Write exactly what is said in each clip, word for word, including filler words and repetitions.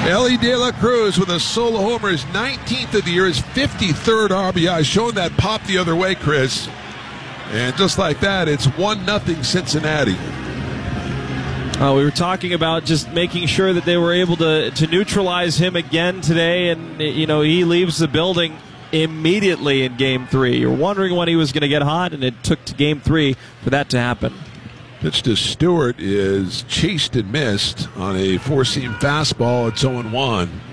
Elly De La Cruz with a solo homer, his nineteenth of the year, his fifty-third R B I, showing that pop the other way, Chris. And just like that, it's one nothing Cincinnati. Uh, we were talking about just making sure that they were able to, to neutralize him again today, and you know he leaves the building immediately in Game three. You're wondering when he was going to get hot, and it took to Game three for that to happen. Pitch to Stewart is chased and missed on a four-seam fastball. It's oh and one.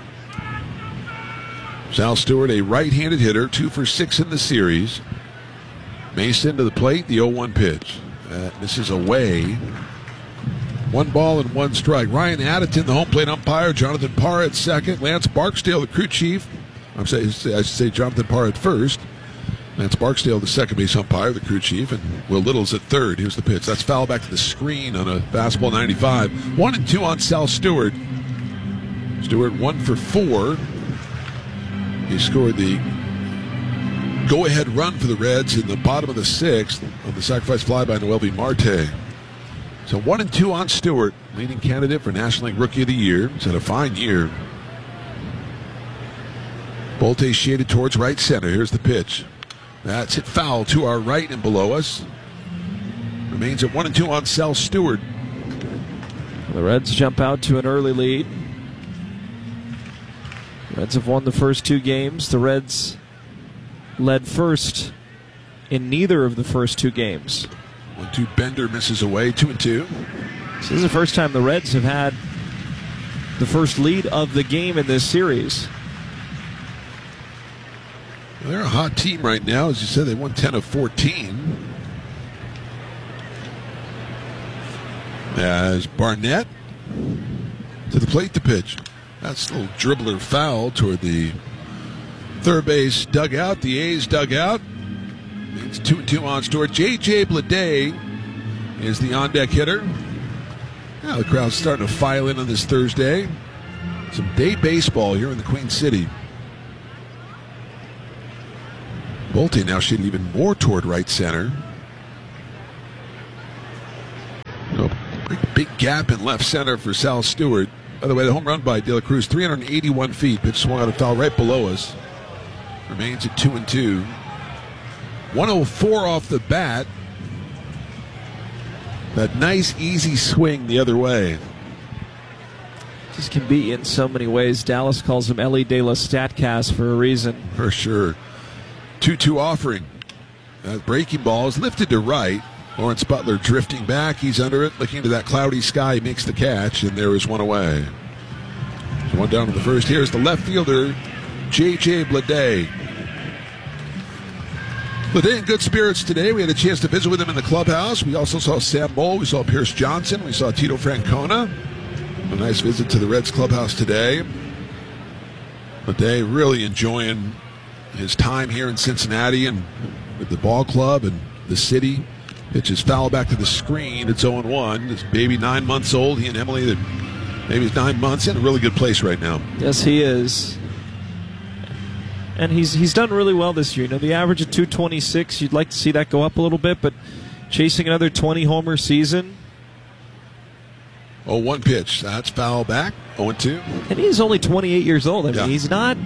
Sal Stewart, a right-handed hitter, two for six in the series. Mason to the plate, the oh one pitch. Uh, this is away. One ball and one strike. Ryan Addington, the home plate umpire. Jonathan Parr at second. Lance Barksdale, the crew chief. I'm saying, I should say Jonathan Parr at first. Lance Barksdale, the second base umpire, the crew chief, and Will Little's at third. Here's the pitch. That's foul back to the screen on a fastball ninety-five. One and two on Sal Stewart. Stewart one for four. He scored the go-ahead run for the Reds in the bottom of the sixth on the sacrifice fly by Noelvi Marte. So one and two on Stewart, leading candidate for National League Rookie of the Year. He's had a fine year. Bolte shaded towards right center. Here's the pitch. That's hit foul to our right and below us. Remains at one and two on Sal Stewart. The Reds jump out to an early lead. The Reds have won the first two games. The Reds led first in neither of the first two games. One two Bender misses away, two and two. This is the first time the Reds have had the first lead of the game in this series. They're a hot team right now. As you said, they won ten of fourteen. As Barnett to the plate to pitch. That's a little dribbler foul toward the third base dugout. The A's dugout. It's two and two on Stewart. J J Bleday is the on-deck hitter. Now the crowd's starting to file in on this Thursday. Some day baseball here in the Queen City. Bolte now shooting even more toward right center. So big, big gap in left center for Sal Stewart. By the way, the home run by De La Cruz, three hundred eighty-one feet. Pitch swung out of foul right below us. Remains at two and two. one oh four off the bat. That nice, easy swing the other way. This can be in so many ways. Dallas calls him Elly De La Statcast for a reason. For sure. two two offering. That breaking ball is lifted to right. Lawrence Butler drifting back. He's under it, looking to that cloudy sky. He makes the catch, and there is one away. So one down to the first. Here's the left fielder, J J Bleday. Bleday in good spirits today. We had a chance to visit with him in the clubhouse. We also saw Sam Moll. We saw Pierce Johnson. We saw Tito Francona. A nice visit to the Reds clubhouse today. Bleday really enjoying his time here in Cincinnati and with the ball club and the city. Pitches foul back to the screen. It's oh and one. This baby nine months old. He and Emily, that baby's nine months, in a really good place right now. Yes, he is. And he's he's done really well this year. You know, the average of two twenty-six, you'd like to see that go up a little bit, but chasing another twenty homer season. oh one pitch. That's foul back. oh and two. And he's only twenty-eight years old. I mean, yeah. he's not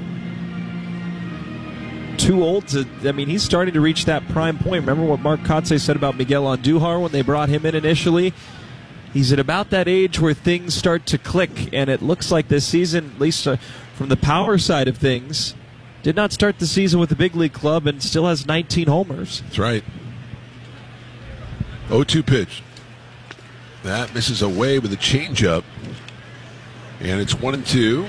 too old to, I mean, he's starting to reach that prime point. Remember what Mark Kotsay said about Miguel Andujar when they brought him in initially? He's at about that age where things start to click, and it looks like this season, at least uh, from the power side of things, did not start the season with the big league club and still has nineteen homers. That's right. oh two pitch. That misses away with a changeup. And it's one and two.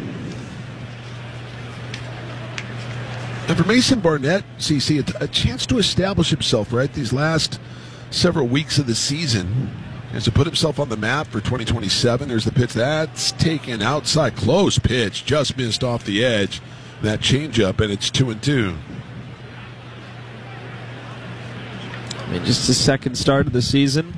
And for Mason Barnett, C C, a chance to establish himself, right, these last several weeks of the season. Has to put himself on the map for twenty twenty-seven. There's the pitch. That's taken outside. Close pitch. Just missed off the edge. That changeup, and it's two and two. I mean, just the second start of the season.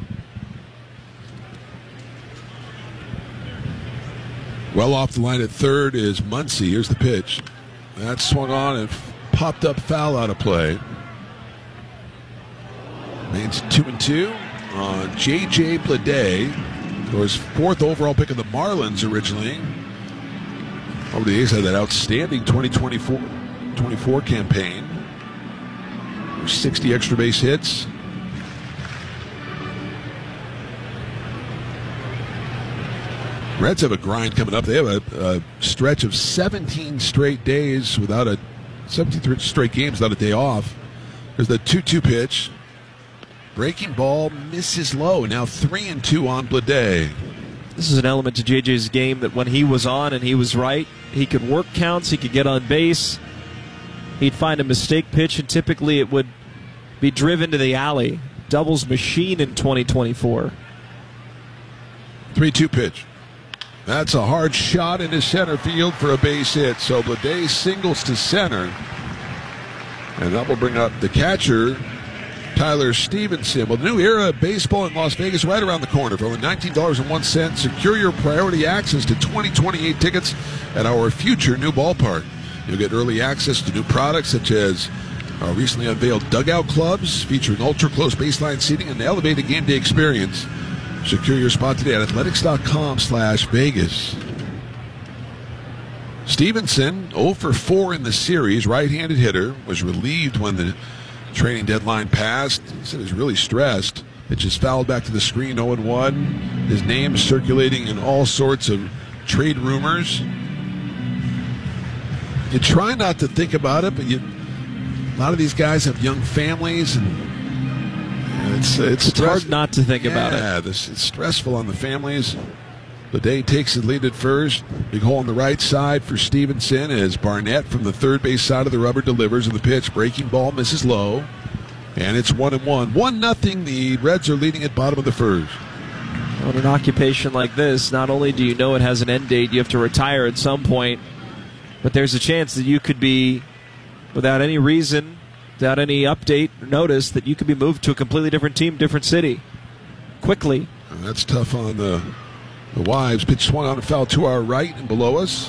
Well off the line at third is Muncy. Here's the pitch. That swung on and popped up foul out of play. Remains two and two on J J Bleday, who was fourth overall pick of the Marlins originally. Over the A's had that outstanding twenty twenty-four twenty-four campaign. sixty extra base hits. Reds have a grind coming up. They have a, a stretch of seventeen straight days without a seventeen straight games without a day off. There's the two two pitch. Breaking ball misses low. Now three and two on Bleday. This is an element to J J's game that when he was on and he was right, he could work counts, he could get on base, he'd find a mistake pitch, and typically it would be driven to the alley. Doubles machine in twenty twenty-four. three two pitch. That's a hard shot into center field for a base hit. So Bleday singles to center. And that will bring up the catcher, Tyler Stevenson. Well, the new era of baseball in Las Vegas right around the corner. For only nineteen dollars and one cent, secure your priority access to twenty twenty-eight tickets at our future new ballpark. You'll get early access to new products such as our recently unveiled dugout clubs featuring ultra-close baseline seating and elevated game day experience. Secure your spot today at athletics.com slash Vegas. Stevenson, oh for four in the series, right-handed hitter, was relieved when the trading deadline passed. He said he was really stressed. It just fouled back to the screen, oh and one. His name circulating in all sorts of trade rumors. You try not to think about it, but you, a lot of these guys have young families, and it's it's, it's hard not to think yeah, about it. Yeah, this it's stressful on the families. Bleday takes the lead at first. Big hole on the right side for Stevenson as Barnett from the third base side of the rubber delivers on the pitch. Breaking ball misses low. And it's one and one. One nothing. The Reds are leading at bottom of the first. On an occupation like this, not only do you know it has an end date, you have to retire at some point, but there's a chance that you could be, without any reason, without any update or notice, that you could be moved to a completely different team, different city, quickly. And that's tough on the... The Wives. Pitch swung on and foul to our right and below us.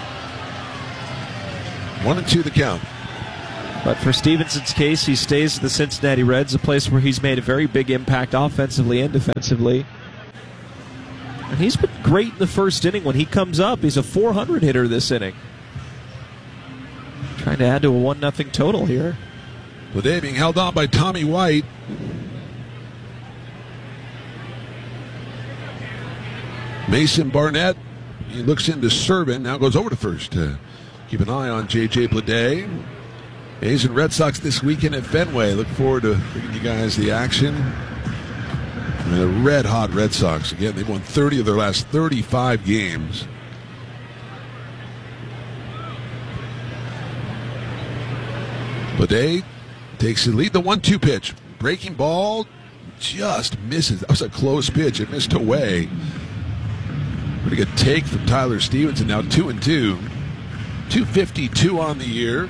One and two the count. But for Stevenson's case, he stays with the Cincinnati Reds, a place where he's made a very big impact offensively and defensively. And he's been great in the first inning. When he comes up, he's a four hundred hitter this inning. Trying to add to a one nothing total here. Bleday being held on by Tommy White. Mason Barnett, he looks into Servin, now goes over to first. Uh, keep an eye on J J Bleday. A's and Red Sox this weekend at Fenway. Look forward to bringing you guys the action. And the red-hot Red Sox. Again, they've won thirty of their last thirty-five games. Bleday takes the lead. The one two pitch. Breaking ball just misses. That was a close pitch. It missed away. Pretty good take from Tyler Stevenson. Now two and two. two fifty-two on the year.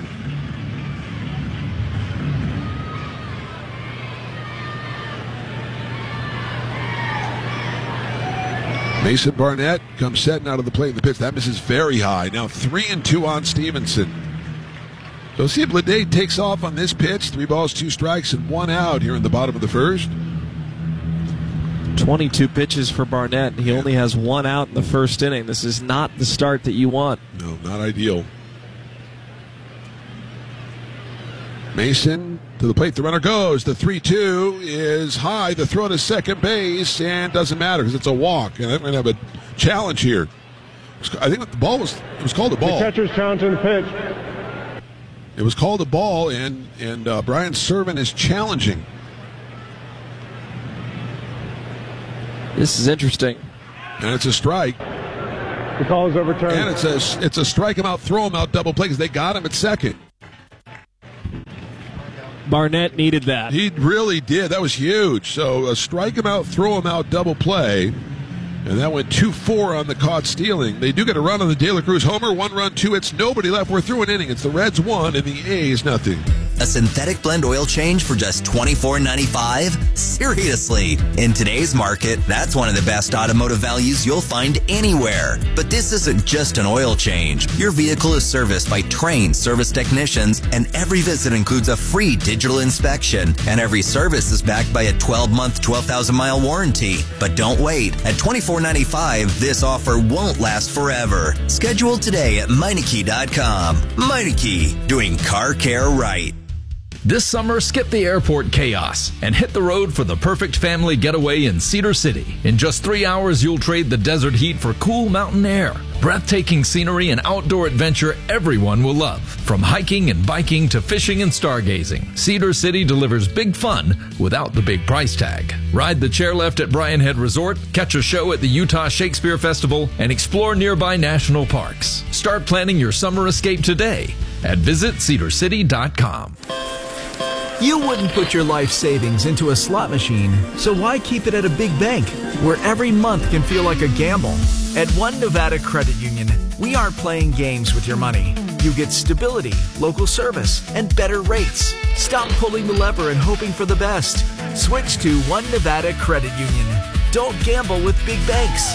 Mason Barnett comes setting out of the plate in the pitch. That misses very high. Now three and two on Stevenson. So see if Bleday takes off on this pitch. Three balls, two strikes, and one out here in the bottom of the first. twenty-two pitches for Barnett. He only has one out in the first inning. This is not the start that you want. No, not ideal. Mason to the plate. The runner goes. The three two is high. The throw to second base, and doesn't matter because it's a walk. And they're going to have a challenge here. I think the ball was it was called a ball. The catcher's challenging the pitch. It was called a ball, and and uh, Brian Servin is challenging. This is interesting. And it's a strike. The call is overturned. And it's a it's a strike him out, throw him out, double play because they got him at second. Barnett needed that. He really did. That was huge. So a strike him out, throw him out, double play. And that went two four on the caught stealing. They do get a run on the De La Cruz homer. One run, two hits, nobody left. We're through an inning. It's the Reds one and the A's nothing. A synthetic blend oil change for just twenty-four ninety-five? Seriously, in today's market, that's one of the best automotive values you'll find anywhere. But this isn't just an oil change. Your vehicle is serviced by trained service technicians, and every visit includes a free digital inspection, and every service is backed by a twelve-month, twelve thousand mile warranty. But don't wait. At twenty-four ninety-five, this offer won't last forever. Schedule today at Meineke dot com. Meineke, doing car care right. This summer, skip the airport chaos and hit the road for the perfect family getaway in Cedar City. In just three hours, you'll trade the desert heat for cool mountain air. Breathtaking scenery and outdoor adventure everyone will love. From hiking and biking to fishing and stargazing, Cedar City delivers big fun without the big price tag. Ride the chairlift at Bryan Head Resort, catch a show at the Utah Shakespeare Festival, and explore nearby national parks. Start planning your summer escape today at visit cedar city dot com. You wouldn't put your life savings into a slot machine, so why keep it at a big bank where every month can feel like a gamble? At One Nevada Credit Union, we aren't playing games with your money. You get stability, local service, and better rates. Stop pulling the lever and hoping for the best. Switch to One Nevada Credit Union. Don't gamble with big banks.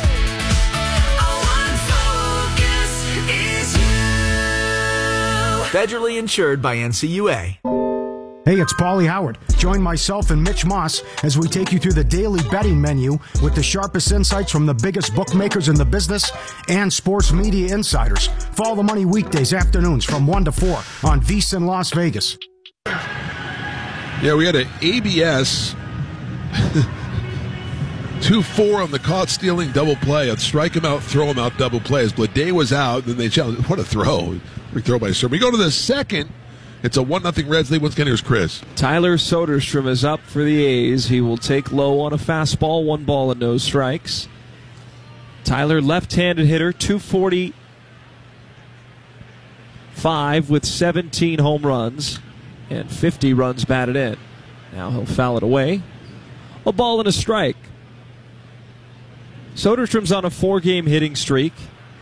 Federally insured by N C U A. Hey, it's Paulie Howard. Join myself and Mitch Moss as we take you through the daily betting menu with the sharpest insights from the biggest bookmakers in the business and sports media insiders. Follow the money weekdays afternoons from one to four on VSiN Las Vegas. Yeah, we had an A B S two four on the caught stealing double play. A strike him out, throw him out double play. As Blade was out, then they challenged. What a throw. Big throw by Sir. We go to the second. It's a one nothing Reds lead. Once again, here's Chris. Tyler Soderstrom is up for the A's. He will take low on a fastball, one ball and no strikes. Tyler, left-handed hitter, two forty-five with seventeen home runs and fifty runs batted in. Now he'll foul it away. A ball and a strike. Soderstrom's on a four-game hitting streak.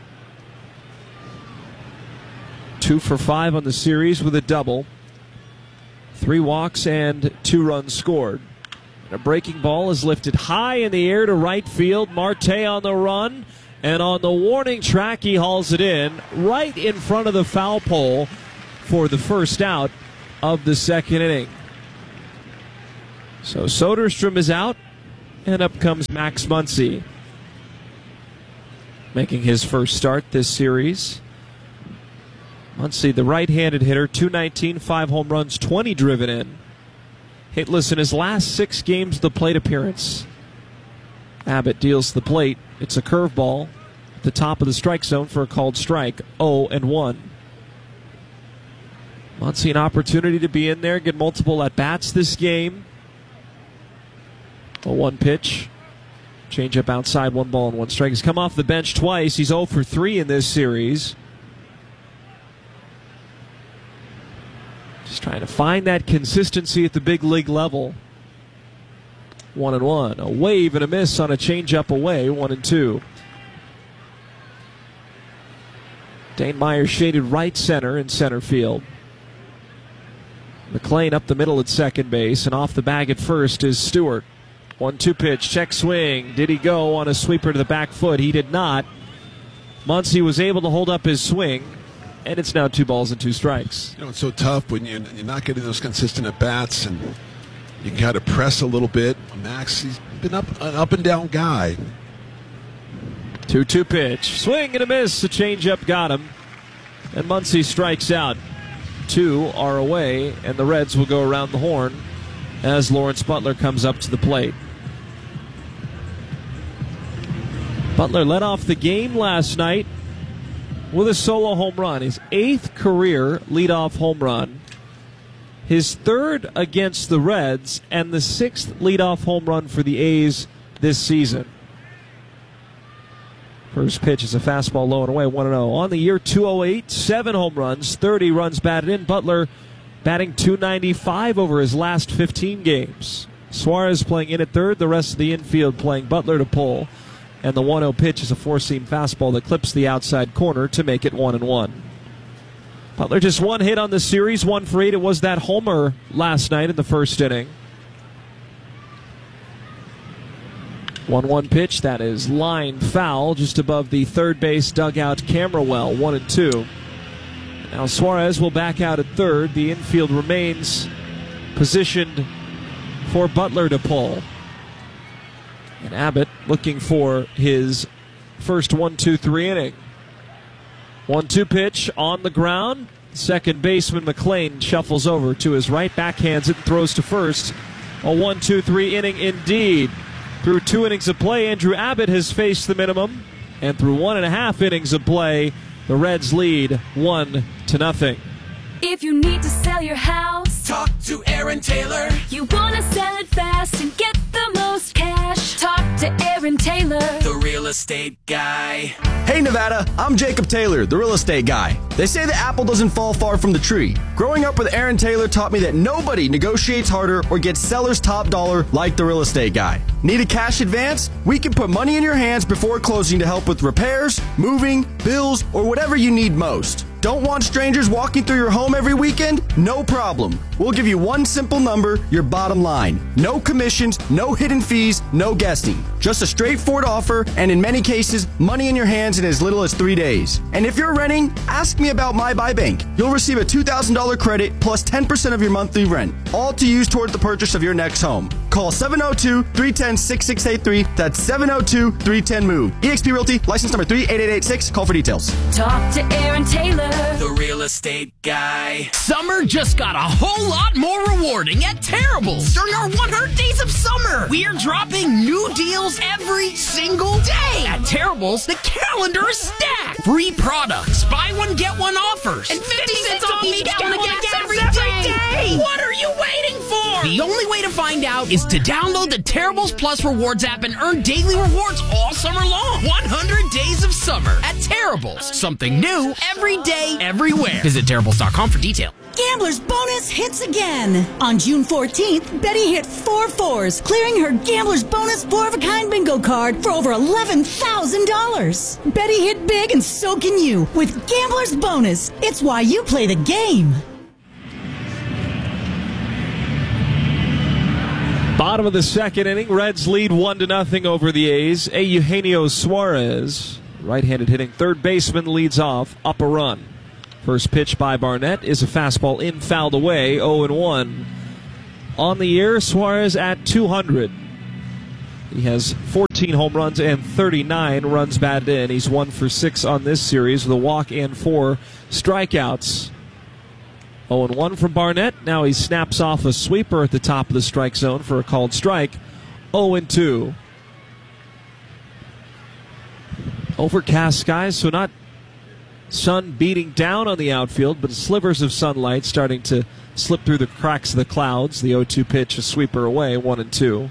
Two for five on the series with a double. Three walks and two runs scored. And a breaking ball is lifted high in the air to right field. Marte on the run. And on the warning track, he hauls it in right in front of the foul pole for the first out of the second inning. So Soderstrom is out, and up comes Max Muncy, making his first start this series. Muncy, the right-handed hitter, two nineteen, five home runs, twenty driven in. Hitless in his last six games of the plate appearance. Abbott deals the plate. It's a curveball at the top of the strike zone for a called strike, oh and one. Muncy, an opportunity to be in there, get multiple at-bats this game. A one pitch. Change-up outside, one ball and one strike. He's come off the bench twice. He's oh for three in this series. Just trying to find that consistency at the big league level. One and one. A wave and a miss on a changeup away. One and two. Dane Meyer shaded right center in center field. McLean up the middle at second base, and off the bag at first is Stewart. one two pitch, check swing. Did he go on a sweeper to the back foot? He did not. Muncy was able to hold up his swing, and it's now two balls and two strikes. You know, it's so tough when you're, you're not getting those consistent at-bats, and you can kind of press a little bit. Max, he's been up an up-and-down guy. two two pitch. Swing and a miss. The changeup got him. And Muncy strikes out. Two are away, and the Reds will go around the horn as Lawrence Butler comes up to the plate. Butler led off the game last night with a solo home run. His eighth career leadoff home run. His third against the Reds, and the sixth leadoff home run for the A's this season. First pitch is a fastball low and away, one and oh. On the year, two oh eight, seven home runs, thirty runs batted in. Butler batting two ninety-five over his last fifteen games. Suarez playing in at third, the rest of the infield playing Butler to pull. And the one oh pitch is a four-seam fastball that clips the outside corner to make it one and one. Butler just one hit on the series, one for eight. It was that homer last night in the first inning. one one pitch, that is line foul just above the third base dugout camera well, one and two. Now Suarez will back out at third. The infield remains positioned for Butler to pull. And Abbott looking for his first one two three inning. one two pitch on the ground. Second baseman McLean shuffles over to his right, backhands it and throws to first. A one two three inning indeed. Through two innings of play, Andrew Abbott has faced the minimum. And through one and a half innings of play, the Reds lead one to nothing. If you need to sell your house, talk to Aaron Taylor. You want to sell it fast and get the most cash, talk to Aaron Taylor, the real estate guy. Hey Nevada, I'm Jacob Taylor, the real estate guy. They say the apple doesn't fall far from the tree. Growing up with Aaron Taylor taught me that nobody negotiates harder or gets seller's top dollar like the real estate guy. Need a cash advance? We can put money in your hands before closing to help with repairs, moving, bills, or whatever you need most. Don't want strangers walking through your home every weekend? No problem. We'll give you one simple number, your bottom line. No commissions, no hidden fees, no guessing. Just a straightforward offer, and in many cases, money in your hands in as little as three days. And if you're renting, ask me about My Buy Bank. You'll receive a two thousand dollars credit plus ten percent of your monthly rent, all to use toward the purchase of your next home. Call seven oh two, three one oh, six six eight three. That's seven oh two, three one oh, MOVE. eXp Realty, license number three eight eight eight six. Call for details. talk to Aaron Taylor, the real estate guy. Summer just got a whole lot more rewarding at Terrible's during our one hundred days of summer. We're dropping new deals every single day. At Terrible's, the calendar is stacked. Free products, buy one, get one offers, and fifty cents off each gallon of gas every day. What are you waiting for? The only way to find out is to download the Terrible's Plus Rewards app and earn daily rewards all summer long. one hundred days of summer at Terrible's. Something new every day, everywhere. Visit Terrible's dot com for detail. Gambler's Bonus hits again. On June fourteenth, Betty hit four fours, clearing her Gambler's Bonus four-of-a-kind bingo card for over eleven thousand dollars. Betty hit big and so can you with Gambler's Bonus. It's why you play the game. Bottom of the second inning, Reds lead one to nothing over the A's. A. Eugenio Suarez, right-handed hitting third baseman, leads off, up a run. First pitch by Barnett is a fastball in, fouled away, oh and one. On the year, Suarez at two hundred. He has fourteen home runs and thirty-nine runs batted in. He's one for six on this series with a walk and four strikeouts. oh and one from Barnett. Now he snaps off a sweeper at the top of the strike zone for a called strike. oh and two. Overcast skies, so not sun beating down on the outfield, but slivers of sunlight starting to slip through the cracks of the clouds. The oh two pitch, a sweeper away, one and two.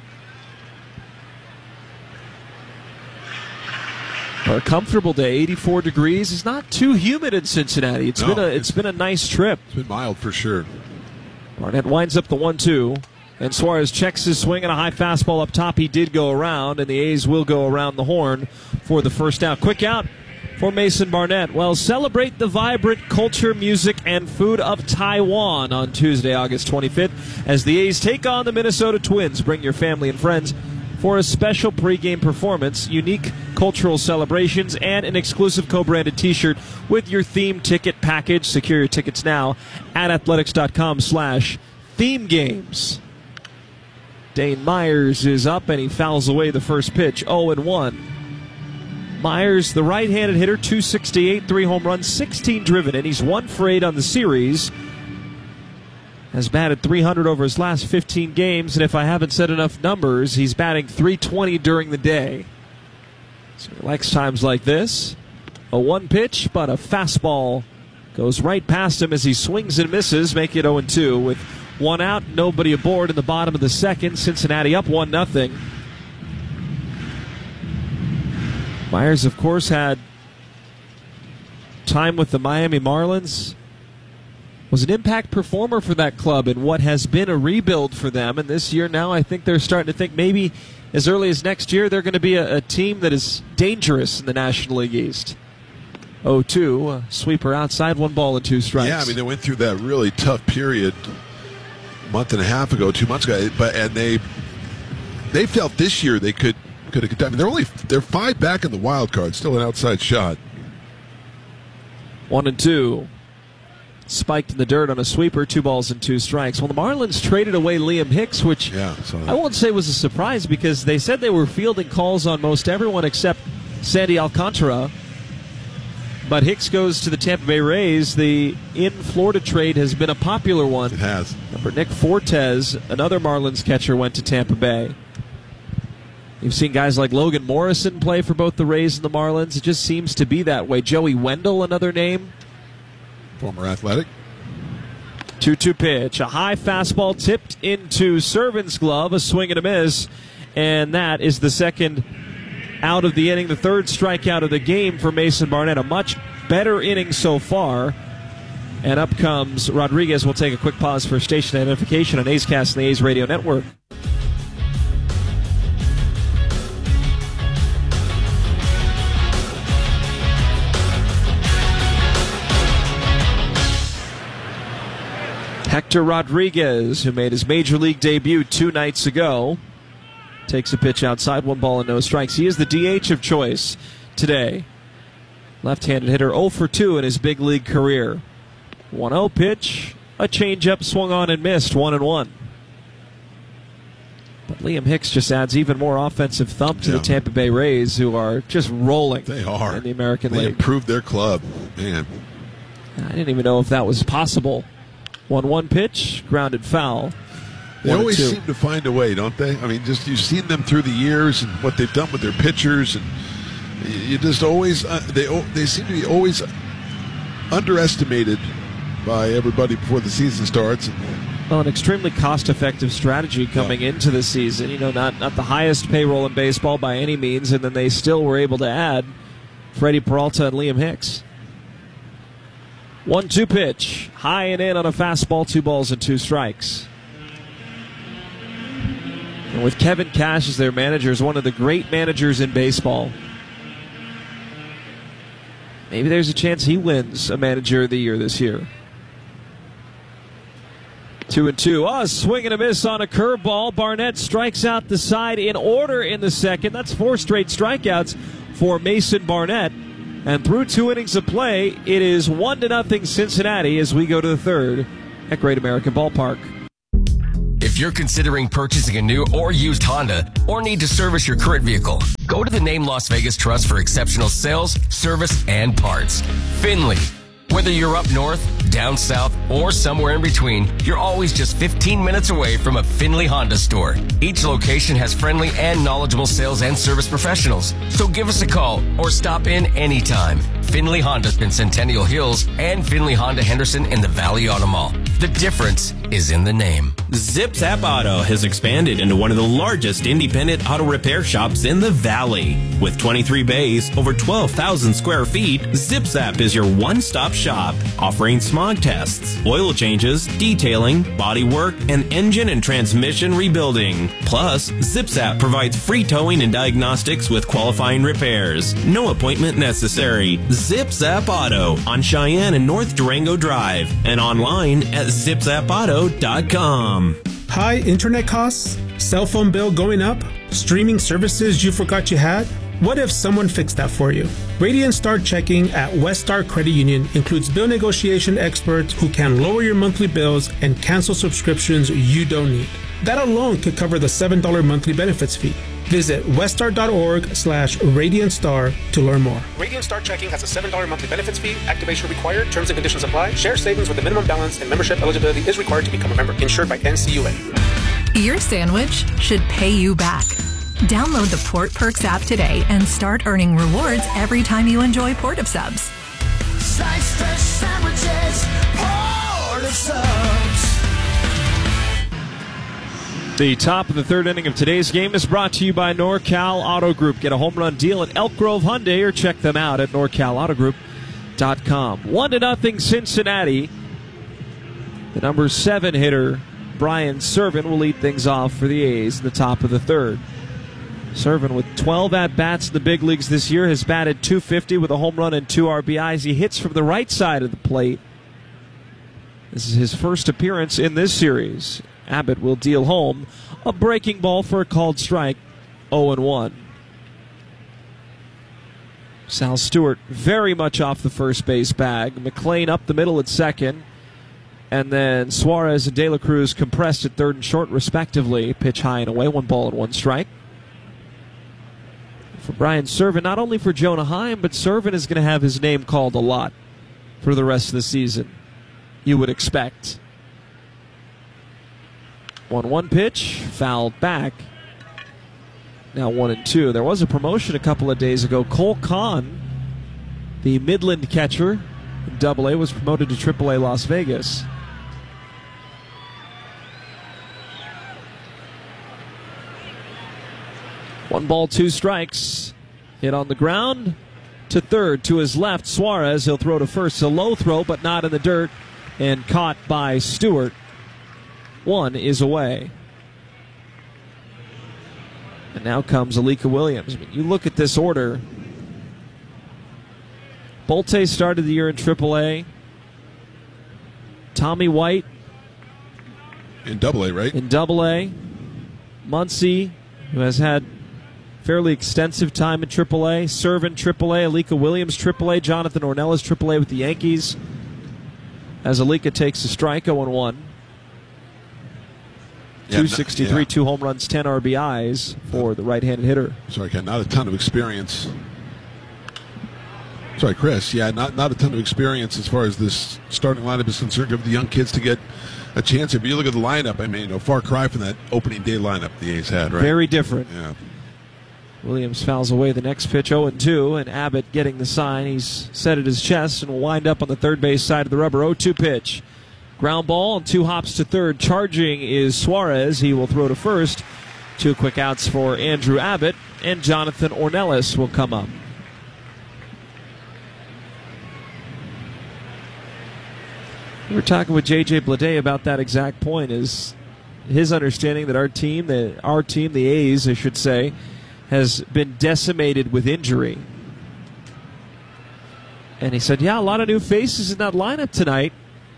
A comfortable day, eighty-four degrees. It's not too humid in Cincinnati. It's no, been a it's, it's been a nice trip. It's been mild for sure. Barnett winds up the one two, and Suarez checks his swing and a high fastball up top. He did go around, and the A's will go around the horn for the first out. Quick out for Mason Barnett. Well, celebrate the vibrant culture, music, and food of Taiwan on Tuesday, August twenty-fifth, as the A's take on the Minnesota Twins. Bring your family and friends for a special pregame performance, unique cultural celebrations, and an exclusive co-branded t-shirt with your theme ticket package. Secure your tickets now at athletics.com slash theme games. Dane Myers is up, and he fouls away the first pitch, oh and one. Myers, the right-handed hitter, two sixty-eight, three home runs, sixteen driven in. He's one for eight on the series. Has batted three hundred over his last fifteen games, and if I haven't said enough numbers, he's batting three twenty during the day. So he likes times like this. A one pitch, but a fastball goes right past him as he swings and misses, make it oh and two. With one out, nobody aboard in the bottom of the second. Cincinnati up one nothing. Myers, of course, had time with the Miami Marlins. Was an impact performer for that club in what has been a rebuild for them. And this year now I think they're starting to think maybe as early as next year they're going to be a, a team that is dangerous in the National League East. oh two. Uh, sweeper outside, one ball and two strikes. Yeah, I mean, they went through that really tough period a month and a half ago, two months ago, but and they they felt this year they could could have. I mean, they're only they're five back in the wild card, still an outside shot. One and two. Spiked in the dirt on a sweeper, two balls and two strikes. Well, the Marlins traded away Liam Hicks, which yeah, I won't say was a surprise because they said they were fielding calls on most everyone except Sandy Alcantara. But Hicks goes to the Tampa Bay Rays. The in-Florida trade has been a popular one. It has. Number Nick Fortes, another Marlins catcher, went to Tampa Bay. You've seen guys like Logan Morrison play for both the Rays and the Marlins. It just seems to be that way. Joey Wendell, another name. Former Athletic. two two pitch. A high fastball tipped into Servin's glove. A swing and a miss. And that is the second out of the inning. The third strikeout of the game for Mason Barnett. A much better inning so far. And up comes Rodriguez. We'll take a quick pause for station identification on A's Cast and the A's Radio Network. Hector Rodriguez, who made his major league debut two nights ago, takes a pitch outside, one ball and no strikes. He is the D H of choice today. Left-handed hitter, oh for two in his big league career. one oh pitch, a changeup swung on and missed, one and one. But Liam Hicks just adds even more offensive thump to yeah. the Tampa Bay Rays, who are just rolling. They are in the American they League. They improved their club, man. I didn't even know if that was possible. one one pitch, grounded foul. They always seem to find a way, don't they? I mean, just you've seen them through the years and what they've done with their pitchers, and you just always uh, they they seem to be always underestimated by everybody before the season starts. And, well, an extremely cost-effective strategy coming yeah. into the season. You know, not not the highest payroll in baseball by any means, and then they still were able to add Freddie Peralta and Liam Hicks. one two pitch, high and in on a fastball, two balls and two strikes. And with Kevin Cash as their manager, is one of the great managers in baseball. Maybe there's a chance he wins a Manager of the Year this year. Two and two. Oh, a swing and a miss on a curveball. Barnett strikes out the side in order in the second. That's four straight strikeouts for Mason Barnett. And through two innings of play, it is one to nothing Cincinnati as we go to the third at Great American Ballpark. If you're considering purchasing a new or used Honda or need to service your current vehicle, go to the Name Las Vegas Trust for exceptional sales, service, and parts. Finley. Whether you're up north, down south, or somewhere in between, you're always just fifteen minutes away from a Finley Honda store. Each location has friendly and knowledgeable sales and service professionals. So give us a call or stop in anytime. Finley Honda in Centennial Hills and Finley Honda Henderson in the Valley Auto Mall. The difference is in the name. ZipZap Auto has expanded into one of the largest independent auto repair shops in the Valley. With twenty-three bays, over twelve thousand square feet, ZipZap is your one-stop shop, offering smog tests, oil changes, detailing, body work, and engine and transmission rebuilding. Plus, ZipZap provides free towing and diagnostics with qualifying repairs. No appointment necessary. ZipZap Auto on Cheyenne and North Durango Drive and online at zip zap auto dot com. High internet costs? Cell phone bill going up? Streaming services you forgot you had? What if someone fixed that for you? Radiant Star Checking at West Star Credit Union includes bill negotiation experts who can lower your monthly bills and cancel subscriptions you don't need. That alone could cover the seven dollars monthly benefits fee. Visit weststar.org slash Radiant Star to learn more. Radiant Star Checking has a seven dollars monthly benefits fee. Activation required. Terms and conditions apply. Share savings with a minimum balance and membership eligibility is required to become a member. Insured by N C U A. Your sandwich should pay you back. Download the Port Perks app today and start earning rewards every time you enjoy Port of Subs. Slice fresh sandwiches, Port of Subs. The top of the third inning of today's game is brought to you by NorCal Auto Group. Get a home run deal at Elk Grove Hyundai or check them out at norcal auto group dot com. One to nothing Cincinnati. The number seven hitter, Brian Serven, will lead things off for the A's in the top of the third. Servin with twelve at-bats in the big leagues this year has batted two fifty with a home run and two R B Is. He hits from the right side of the plate. This is his first appearance in this series. Abbott will deal home a breaking ball for a called strike, oh and one. Sal Stewart very much off the first base bag. McLean up the middle at second. And then Suarez and De La Cruz compressed at third and short, respectively. Pitch high and away, one ball and one strike. For Brian Servin, not only for Jonah Heim, but Servin is going to have his name called a lot for the rest of the season, you would expect. one one pitch, fouled back. Now one and two. There was a promotion a couple of days ago. Cole Kahn, the Midland catcher in Double A, was promoted to Triple A Las Vegas. One ball, two strikes. Hit on the ground to third. To his left, Suarez. He'll throw to first. It's a low throw, but not in the dirt. And caught by Stewart. One is away. And now comes Alika Williams. I mean, you look at this order. Bolte started the year in Triple A. Tommy White. In Double A, right? In Double A. Muncy, who has had fairly extensive time in Triple A. Servin, Triple A. Alika Williams, Triple A. Jonathan Ornelas, Triple A with the Yankees. As Alika takes a strike, oh and one. Yeah, two sixty-three, yeah. two home runs, ten R B Is for the right-handed hitter. Sorry, Ken, not a ton of experience. Sorry, Chris. Yeah, not not a ton of experience as far as this starting lineup is concerned. Give the young kids to get a chance. If you look at the lineup, I mean, you know, far cry from that opening day lineup the A's had, right? Very different. Yeah. Williams fouls away the next pitch, oh and two, and Abbott getting the sign. He's set at his chest and will wind up on the third base side of the rubber. oh two pitch. Ground ball and two hops to third. Charging is Suarez. He will throw to first. Two quick outs for Andrew Abbott, and Jonathan Ornelas will come up. We were talking with J J Bleday about that exact point. Is his understanding that our team, the, our team, the A's, I should say, has been decimated with injury. And he said, yeah, a lot of new faces in that lineup tonight.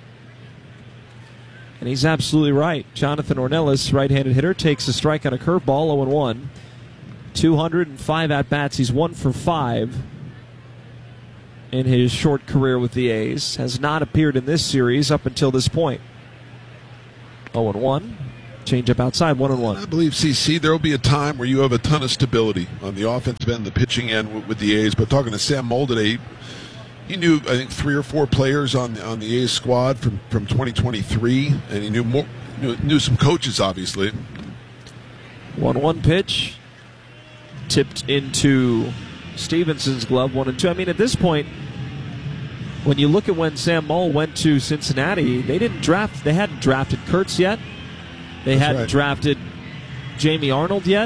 And he's absolutely right. Jonathan Ornelas, right-handed hitter, takes a strike on a curveball, oh and one. two hundred five at-bats. He's one for five in his short career with the A's. Has not appeared in this series up until this point. oh and one. Change up outside, one and one. I believe, C C, there will be a time where you have a ton of stability on the offensive end, the pitching end with, with the A's. But talking to Sam Moll today, he knew, I think, three or four players on on the A's squad from, from twenty twenty-three, and he knew more, knew, knew some coaches, obviously. one one pitch. Tipped into Stevenson's glove, one and two. I mean, at this point, when you look at when Sam Moll went to Cincinnati, they didn't draft, they hadn't drafted Kurtz yet. They That's hadn't right. drafted Jamie Arnold yet.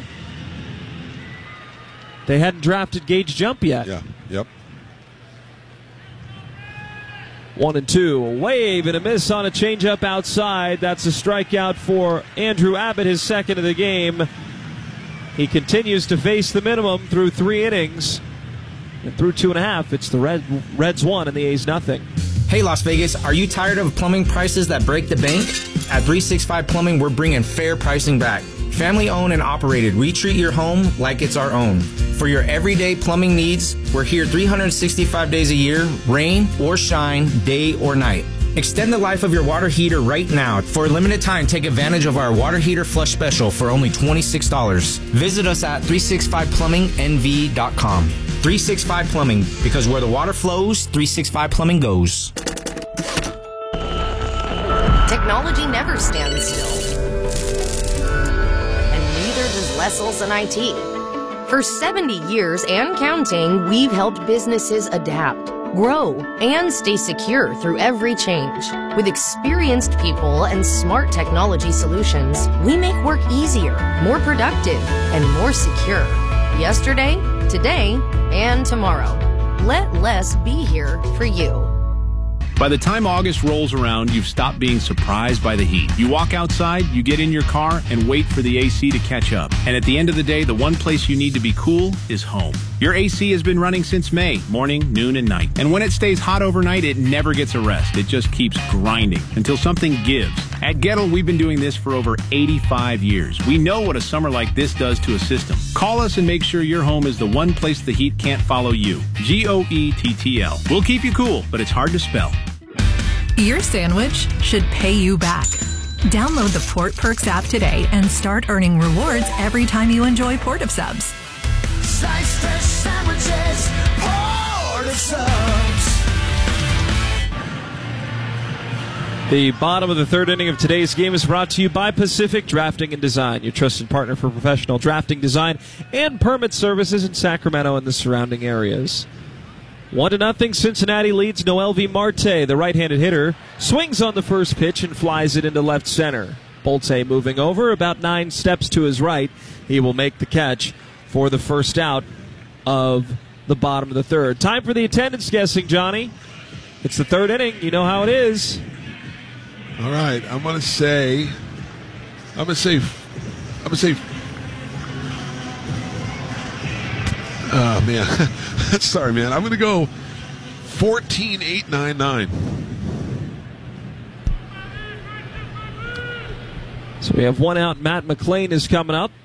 They hadn't drafted Gage Jump yet. Yeah, yep. One and two. A wave and a miss on a changeup outside. That's a strikeout for Andrew Abbott, his second of the game. He continues to face the minimum through three innings. And through two and a half, it's the Red, Reds one and the A's nothing. Hey Las Vegas, are you tired of plumbing prices that break the bank? At three sixty-five Plumbing, we're bringing fair pricing back. Family owned and operated, we treat your home like it's our own. For your everyday plumbing needs, we're here three hundred sixty-five days a year, rain or shine, day or night. Extend the life of your water heater right now. For a limited time, take advantage of our water heater flush special for only twenty-six dollars. Visit us at three sixty-five plumbing N V dot com. three sixty-five Plumbing, because where the water flows, three sixty-five Plumbing goes. Technology never stands still. And neither does Lessels and I T. For seventy years and counting, we've helped businesses adapt, grow, and stay secure through every change. With experienced people and smart technology solutions, we make work easier, more productive, and more secure. Yesterday, today, and tomorrow. Let Less be here for you. By the time August rolls around, you've stopped being surprised by the heat. You walk outside, you get in your car, and wait for the A C to catch up. And at the end of the day, the one place you need to be cool is home. Your A C has been running since May, morning, noon, and night. And when it stays hot overnight, it never gets a rest. It just keeps grinding until something gives. At Gettle, we've been doing this for over eighty-five years. We know what a summer like this does to a system. Call us and make sure your home is the one place the heat can't follow you. G O E T T L. We'll keep you cool, but it's hard to spell. Your sandwich should pay you back. Download the Port Perks app today and start earning rewards every time you enjoy Port of Subs. Slice fresh sandwiches, Port of Subs. The bottom of the third inning of today's game is brought to you by Pacific Drafting and Design, your trusted partner for professional drafting, design, and permit services in Sacramento and the surrounding areas. One to nothing, Cincinnati leads. Noelvi Marte, the right-handed hitter, swings on the first pitch and flies it into left center. Bolte moving over about nine steps to his right. He will make the catch for the first out of the bottom of the third. Time for the attendance guessing, Johnny. It's the third inning. You know how it is. All right, I'm going to say, I'm going to say, I'm going to say, oh, man. Sorry, man. I'm going to go fourteen eight nine nine. So we have one out. Matt McLean is coming up.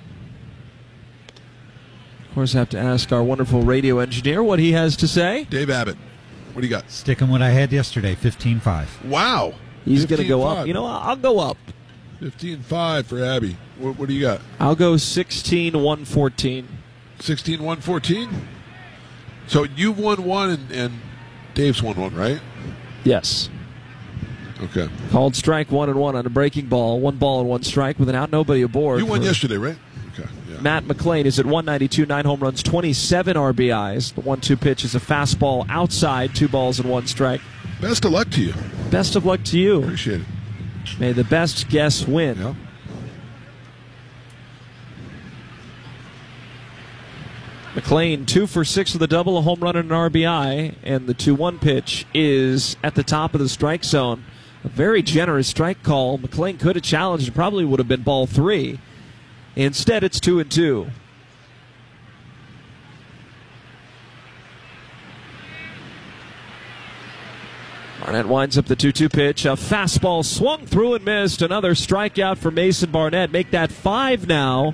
Of course, I have to ask our wonderful radio engineer what he has to say. Dave Abbott, what do you got? Sticking what I had yesterday, fifteen five. Wow. He's going to go up. You know, I'll go up. fifteen five for Abby. What, what do you got? I'll go sixteen one fourteen. sixteen one fourteen? So you've won one and, and Dave's won one, right? Yes. Okay. Called strike one and one on a breaking ball. One ball and one strike with an out, nobody aboard. You won yesterday, right? Okay. Yeah. Matt McLean is at one ninety-two, nine home runs, twenty-seven R B Is. The one two pitch is a fastball outside, two balls and one strike. Best of luck to you. Best of luck to you. Appreciate it. May the best guess win. Yeah. McLean, two for six with a double, a home run, and an R B I, and the two one pitch is at the top of the strike zone. A very generous strike call. McLean could have challenged. It probably would have been ball three. Instead, it's two and two. Barnett winds up the two two pitch. A fastball swung through and missed. Another strikeout for Mason Barnett. Make that five now.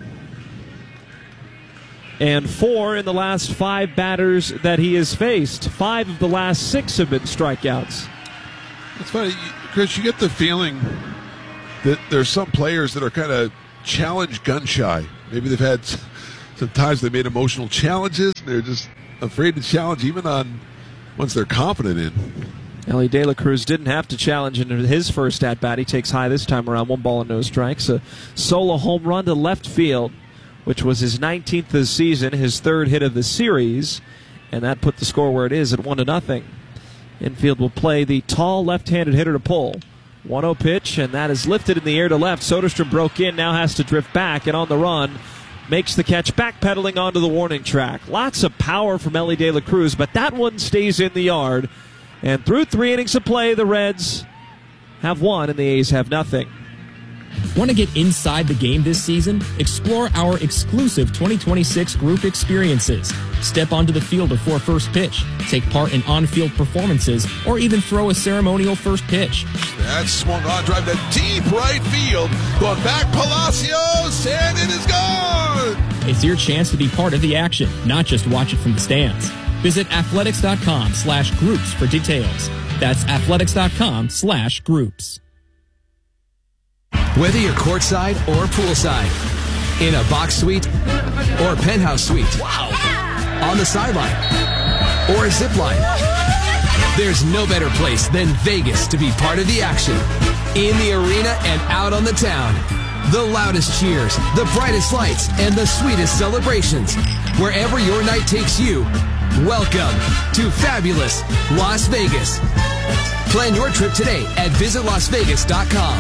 And four in the last five batters that he has faced. Five of the last six have been strikeouts. It's funny, Chris, you get the feeling that there's some players that are kind of challenge gun shy. Maybe they've had sometimes they made emotional challenges. They're just afraid to challenge even on ones they're confident in. Ellie De La Cruz didn't have to challenge in his first at-bat. He takes high this time around, one ball and no strikes. A solo home run to left field, which was his nineteenth of the season, his third hit of the series, and that put the score where it is at one to nothing. Infield will play the tall left-handed hitter to pull. one oh pitch, and that is lifted in the air to left. Soderstrom broke in, now has to drift back, and on the run, makes the catch, backpedaling onto the warning track. Lots of power from Ellie De La Cruz, but that one stays in the yard. And through three innings of play, the Reds have one, and the A's have nothing. Want to get inside the game this season? Explore our exclusive twenty twenty-six group experiences. Step onto the field before first pitch, take part in on-field performances, or even throw a ceremonial first pitch. That swung on, drive to deep right field. Going back, Palacios, and it is gone! It's your chance to be part of the action, not just watch it from the stands. Visit athletics.com slash groups for details. That's athletics.com slash groups. Whether you're courtside or poolside, in a box suite or a penthouse suite, wow. On the sideline or a zip line, there's no better place than Vegas to be part of the action. In the arena and out on the town. The loudest cheers, the brightest lights, and the sweetest celebrations. Wherever your night takes you, welcome to fabulous Las Vegas. Plan your trip today at visit las vegas dot com.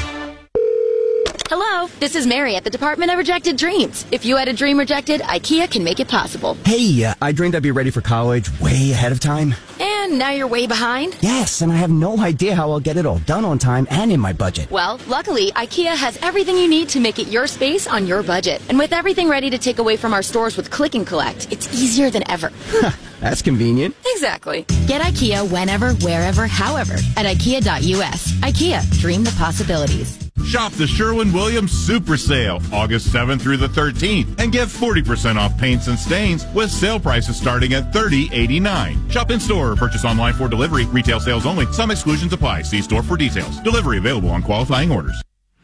Hello, this is Mary at the Department of Rejected Dreams. If you had a dream rejected, IKEA can make it possible. Hey, uh, I dreamed I'd be ready for college way ahead of time. And and now you're way behind? Yes, and I have no idea how I'll get it all done on time and in my budget. Well, luckily, IKEA has everything you need to make it your space on your budget. And with everything ready to take away from our stores with Click and Collect, it's easier than ever. That's convenient. Exactly. Get IKEA whenever, wherever, however at ikea dot u s. IKEA, dream the possibilities. Shop the Sherwin-Williams Super Sale, August seventh through the thirteenth, and get forty percent off paints and stains with sale prices starting at thirty eighty-nine. Shop in-store or purchase online for delivery. Retail sales only. Some exclusions apply. See store for details. Delivery available on qualifying orders.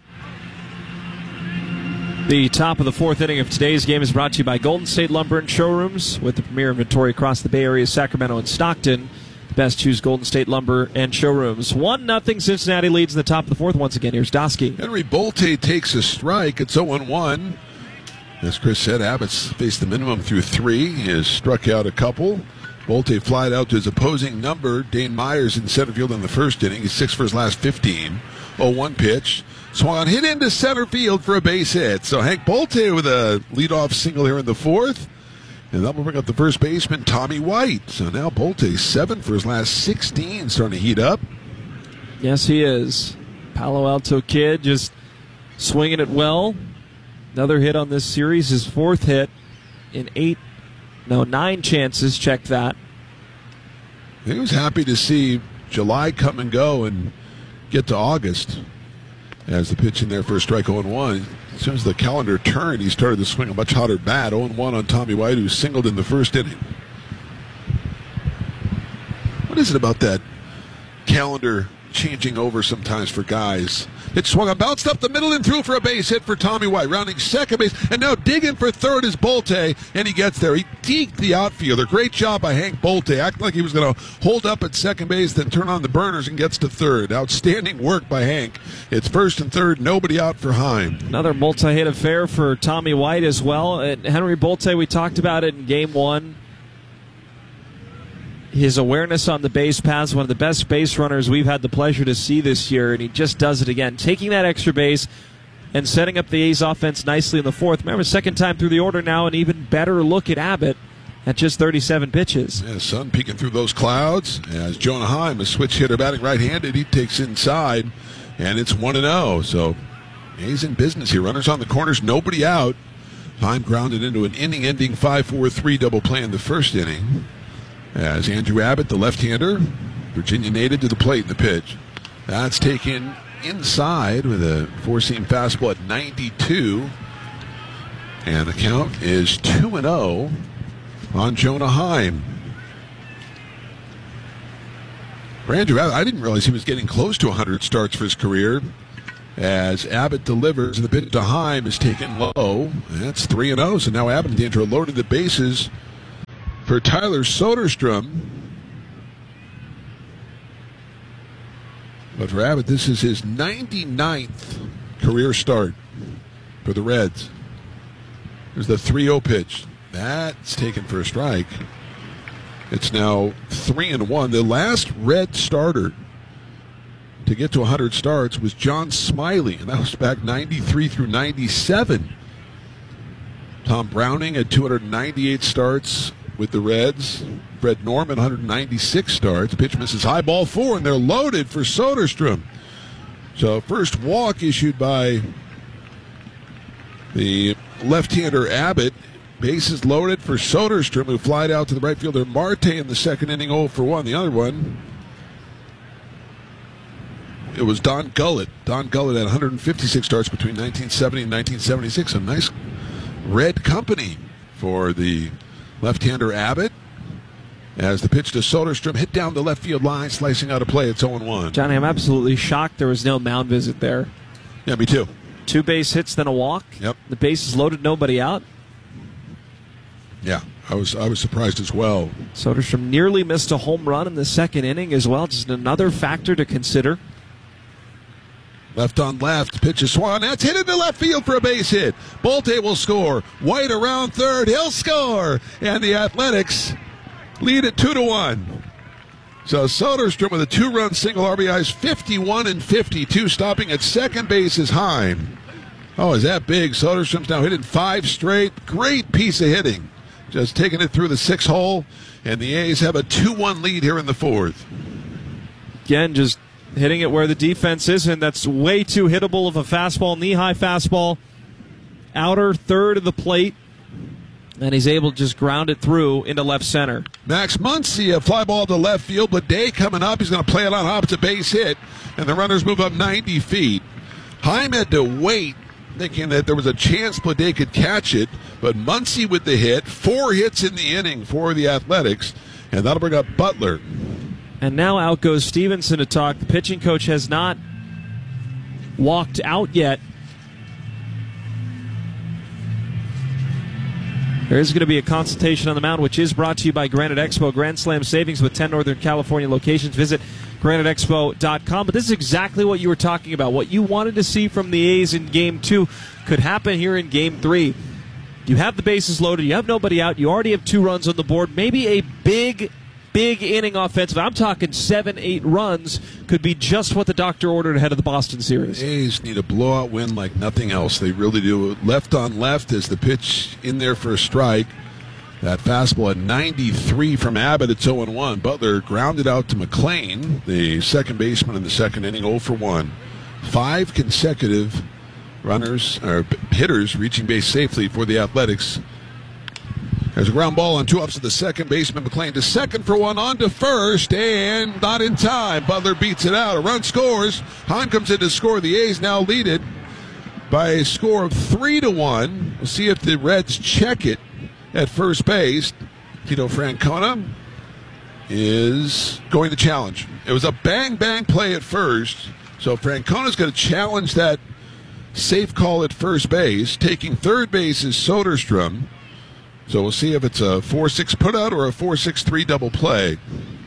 The top of the fourth inning of today's game is brought to you by Golden State Lumber and Showrooms. With the premier inventory across the Bay Area, Sacramento, and Stockton, the best choose Golden State Lumber and Showrooms. one nothing Cincinnati leads in the top of the fourth. Once again, here's Dosky. Henry Bolte takes a strike. It's oh one one. As Chris said, Abbott's faced the minimum through three. He has struck out a couple. Bolte flied out to his opposing number, Dane Myers, in center field in the first inning. He's six for his last fifteen. oh one pitch. Swung hit into center field for a base hit. So Hank Bolte with a leadoff single here in the fourth. And that will bring up the first baseman, Tommy White. So now Bolte, seven for his last sixteen, starting to heat up. Yes, he is. Palo Alto kid just swinging it well. Another hit on this series, his fourth hit in eight, no, nine chances. Check that. He was happy to see July come and go and get to August. As the pitch in there for a strike, oh one. As soon as the calendar turned, he started to swing a much hotter bat. oh one on Tommy White, who singled in the first inning. What is it about that calendar changing over sometimes for guys? It swung, bounced up the middle and through for a base hit for Tommy White, rounding second base, and now digging for third is Bolte, and he gets there. He deked the outfielder. Great job by Hank Bolte, acting like he was going to hold up at second base, then turn on the burners and gets to third. Outstanding work by Hank. It's first and third, nobody out for Heim. Another multi-hit affair for Tommy White as well. And Henry Bolte, we talked about it in game one. His awareness on the base paths, one of the best base runners we've had the pleasure to see this year, and he just does it again, taking that extra base and setting up the A's offense nicely in the fourth. Remember, second time through the order now, an even better look at Abbott at just thirty-seven pitches. Yeah, sun peeking through those clouds as Jonah Heim, a switch hitter batting right-handed, he takes inside, and it's one and oh. So A's in business here. Runners on the corners, nobody out. Heim grounded into an inning-ending five four three double play in the first inning. As Andrew Abbott, the left-hander, Virginia native, to the plate in the pitch. That's taken inside with a four-seam fastball at ninety-two. And the count is two and oh on Jonah Heim. For Andrew Abbott, I didn't realize he was getting close to one hundred starts for his career. As Abbott delivers, the pitch to Heim is taken low. That's three and oh. So now Abbott and D'Angelo loaded the bases for Tyler Soderstrom. But for Abbott, this is his ninety-ninth career start for the Reds. There's the three oh pitch. That's taken for a strike. It's now three and one. The last Red starter to get to one hundred starts was John Smiley, and that was back ninety-three through ninety-seven. Tom Browning had two hundred ninety-eight starts with the Reds. Fred Norman, one hundred ninety-six starts. Pitch misses high, ball four, and they're loaded for Soderstrom. So first walk issued by the left-hander Abbott. Bases loaded for Soderstrom, who flied out to the right fielder Marte in the second inning, oh for one. The other one, it was Don Gullett. Don Gullett had one hundred fifty-six starts between nineteen seventy and nineteen seventy-six. A nice red company for the left-hander Abbott. As the pitch to Soderstrom hit down the left field line, slicing out a play. It's oh one. Johnny, I'm absolutely shocked there was no mound visit there. Yeah, me too. Two base hits, then a walk. Yep. The bases loaded, nobody out. Yeah, I was I was surprised as well. Soderstrom nearly missed a home run in the second inning as well. Just another factor to consider. Left on left, pitch is swung. That's hit into left field for a base hit. Bolte will score. White around third. He'll score. And the Athletics lead at two to one. So Soderstrom with a two-run single, R B Is fifty-one and fifty-two. Stopping at second base is Heim. Oh, is that big? Soderstrom's now hitting five straight. Great piece of hitting. just taking it through the six hole, and the A's have a two one lead here in the fourth. Again, just hitting it where the defense is, and that's way too hittable of a fastball, knee-high fastball, outer third of the plate, and he's able to just ground it through into left center. Max Muncy, a fly ball to left field. Bleday coming up. He's going to play it on opposite base hit, and the runners move up ninety feet. Heim had to wait, thinking that there was a chance Bleday could catch it, but Muncy with the hit. Four hits in the inning for the Athletics, and that'll bring up Butler. And now out goes Stevenson to talk. The pitching coach has not walked out yet. There is going to be a consultation on the mound, which is brought to you by Granite Expo. Grand Slam savings with ten Northern California locations. Visit granite expo dot com. But this is exactly what you were talking about. What you wanted to see from the A's in Game two could happen here in Game three. You have the bases loaded. You have nobody out. You already have two runs on the board. Maybe a big, big inning offensive. I'm talking seven, eight runs could be just what the doctor ordered ahead of the Boston series. The A's need a blowout win like nothing else. They really do. Left on left is the pitch in there for a strike. That fastball at ninety-three from Abbott. It's oh and one. Butler grounded out to McClain, the second baseman in the second inning, oh for one. Five consecutive runners or hitters reaching base safely for the Athletics. There's a ground ball on two ups to the second baseman. McClain to second for one, on to first, and not in time. Butler beats it out. A run scores. Heim comes in to score. The A's now lead it by a score of three to one. We'll see if the Reds check it at first base. Tito Francona is going to challenge. It was a bang-bang play at first, so Francona's going to challenge that safe call at first base. Taking third base is Soderstrom. So we'll see if it's a four six putout or a four six three double play.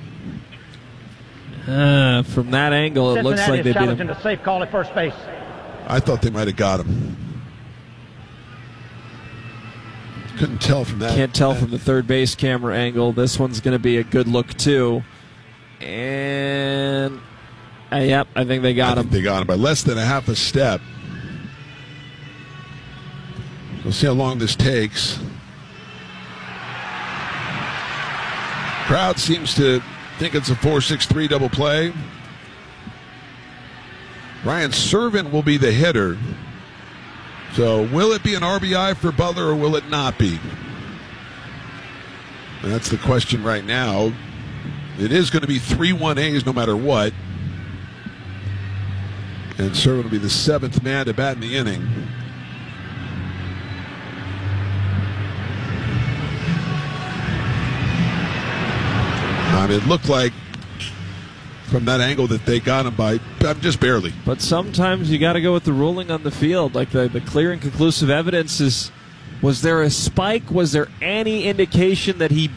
Uh, from that angle, it Cincinnati looks like they beat challenging him. the safe call at first base. I thought they might have got him. Couldn't tell from that. Can't tell from the third base camera angle. This one's going to be a good look, too. And, uh, yep, I think they got I him. Think they got him by less than a half a step. We'll see how long this takes. Crowd seems to think it's a four six three double play. Ryan Servant will be the hitter. So will it be an R B I for Butler or will it not be? And that's the question right now. It is going to be three one A's no matter what. And Servant will be the seventh man to bat in the inning. Um, it looked like from that angle that they got him by um, just barely. But sometimes you got to go with the ruling on the field. Like the, the clear and conclusive evidence is, was there a spike? Was there any indication that he